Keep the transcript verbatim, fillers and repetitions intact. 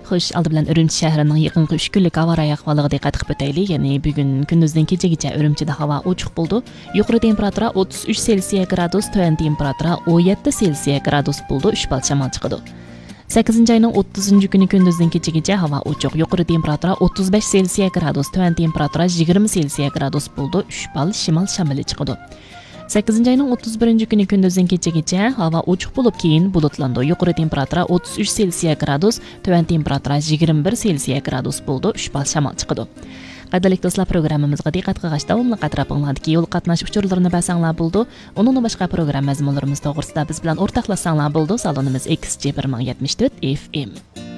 Xo'sh, oldi bilan Urumchi shahrining yaqinqi uch kunlik havo rayi ahvoliga diqqat qilib o'taylik. Ya'ni bugun kunduzdan kechagacha Urumchida havo ochiq bo'ldi. Yuqori temperatura o'ttiz uch Selsiya gradus, tuvan temperatura o'n yetti Selsiya gradus bo'ldi. uch bal shamol chiqadi. sakkizinchi oyning o'ttizinchi kuni kunduzdan kechagacha havo ochiq. Yuqori temperatura o'ttiz besh Selsiya gradus, tuvan temperatura yigirma Selsiya gradus bo'ldi. uch bal shimol shamoli chiqadi. sakkizinchi oyning o'ttiz birinchi kuni kunduzdan kechagacha havo ochiq bo'lib, keyin bulutlandi. Yuqori temperatura o'ttiz uch Selsiya gradus, tuvan temperatura yigirma bir Selsiya gradus bo'ldi. uch bal shamol chiqadi. Qadrli do'stlar, programmamizga diqqat qilgach davomli atrofinglardagi yo'l qatnash uchurlarini basanglar bo'ldi. Uning boshqa program mazmunlarimiz to'g'risida biz bilan o'rtoqlashsanglar bo'ldi. Salonimiz X J bir ming yetmish to'rt F M.